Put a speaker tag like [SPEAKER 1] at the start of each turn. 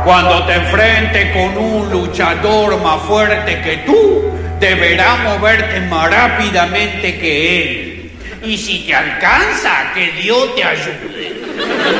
[SPEAKER 1] Cuando te enfrentes con un luchador más fuerte que tú, deberás moverte más rápidamente que él. Y si te alcanza, que Dios te ayude.